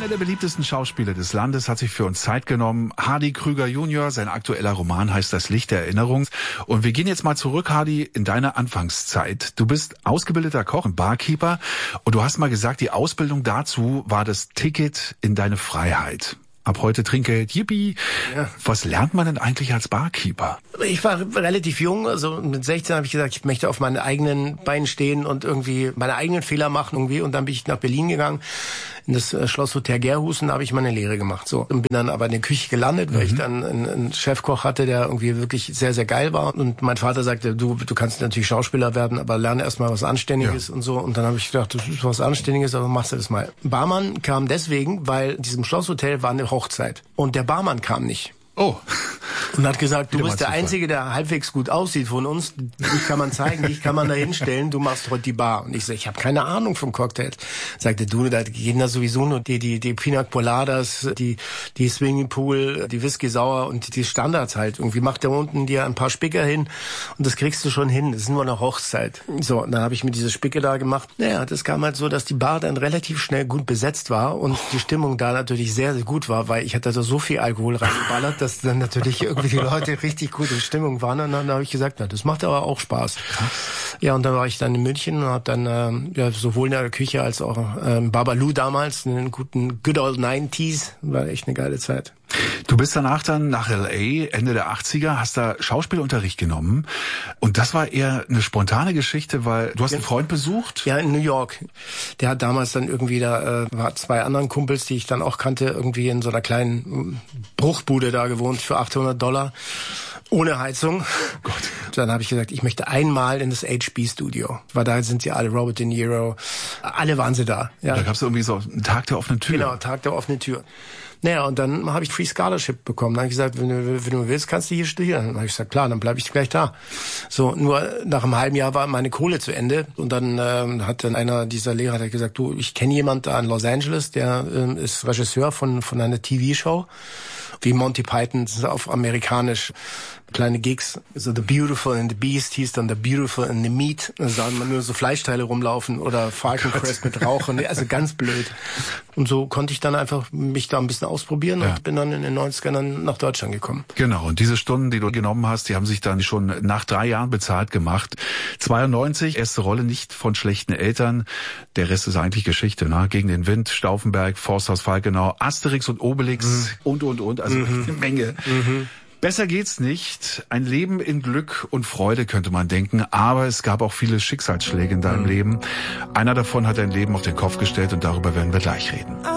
Einer der beliebtesten Schauspieler des Landes hat sich für uns Zeit genommen. Hardy Krüger Junior, sein aktueller Roman heißt Das Licht der Erinnerung. Und wir gehen jetzt mal zurück, Hardy, in deine Anfangszeit. Du bist ausgebildeter Koch und Barkeeper und du hast mal gesagt, die Ausbildung dazu war das Ticket in deine Freiheit. Ab heute Trinkgeld, yippie. Ja. Was lernt man denn eigentlich als Barkeeper? Ich war relativ jung, also mit 16 habe ich gesagt, ich möchte auf meinen eigenen Beinen stehen und irgendwie meine eigenen Fehler machen irgendwie. Und dann bin ich nach Berlin gegangen, in das Schlosshotel Gerhusen, da habe ich meine Lehre gemacht. So, und bin dann aber in der Küche gelandet, weil ich dann einen Chefkoch hatte, der irgendwie wirklich sehr, sehr geil war. Und mein Vater sagte, du kannst natürlich Schauspieler werden, aber lerne erstmal was Anständiges und so. Und dann habe ich gedacht, das ist was Anständiges, aber machst du das mal. Barmann kam deswegen, weil in diesem Schlosshotel war eine Hochzeit. Und der Barmann kam nicht. Oh. Und hat gesagt, du bist der Einzige, der halbwegs gut aussieht von uns. Dich kann man zeigen, dich kann man da hinstellen, du machst heute die Bar. Und ich so, ich habe keine Ahnung vom Cocktail. Sagte, du, da gehen da sowieso nur die Pina Coladas, die Swimmingpool, die Whisky Sauer und die Standards halt. Irgendwie macht der unten dir ein paar Spicker hin und das kriegst du schon hin. Das ist nur eine Hochzeit. So, und dann habe ich mir diese Spicke da gemacht. Naja, das kam halt so, dass die Bar dann relativ schnell gut besetzt war und die Stimmung da natürlich sehr, sehr gut war, weil ich hatte da so viel Alkohol reingeballert, dass dann natürlich irgendwie die Leute richtig gut in Stimmung waren. Und dann habe ich gesagt, na, das macht aber auch Spaß. Ja, und dann war ich dann in München und habe dann sowohl in der Küche als auch Babalu damals, einen guten Good Old 90s. War echt eine geile Zeit. Du bist danach dann nach L.A., Ende der 80er, hast da Schauspielunterricht genommen. Und das war eher eine spontane Geschichte, weil du hast einen Freund besucht? Ja, in New York. Der hat damals dann irgendwie, da war 2 anderen Kumpels, die ich dann auch kannte, irgendwie in so einer kleinen Bruchbude da gewohnt für $800. Ohne Heizung. Oh Gott. Dann habe ich gesagt, ich möchte einmal in das HB-Studio. Weil da sind sie alle, Robert De Niro, alle waren sie da. Ja. Da gab es irgendwie so einen Tag der offenen Tür. Genau, Tag der offenen Tür. Naja, und dann habe ich Free Scholarship bekommen. Dann habe ich gesagt, wenn du willst, kannst du hier studieren. Dann habe ich gesagt, klar, dann bleibe ich gleich da. So, nur nach einem halben Jahr war meine Kohle zu Ende. Und dann hat dann einer dieser Lehrer hat gesagt, du, ich kenne jemanden da in Los Angeles, der ist Regisseur von einer TV-Show. Wie Monty Python, das ist auf amerikanisch. Kleine Gigs, so The Beautiful and the Beast hieß dann The Beautiful and the Meat. Da sah man nur so Fleischteile rumlaufen oder Falcon Crest mit Rauchen, also ganz blöd. Und so konnte ich dann einfach mich da ein bisschen ausprobieren und bin dann in den 90ern dann nach Deutschland gekommen. Genau, und diese Stunden, die du genommen hast, die haben sich dann schon nach 3 Jahren bezahlt gemacht. 92, erste Rolle, nicht von schlechten Eltern. Der Rest ist eigentlich Geschichte, ne? Gegen den Wind, Stauffenberg, Forsthaus Falkenau, Asterix und Obelix und. Also eine Menge. Besser geht's nicht. Ein Leben in Glück und Freude, könnte man denken. Aber es gab auch viele Schicksalsschläge in deinem Leben. Einer davon hat dein Leben auf den Kopf gestellt und darüber werden wir gleich reden.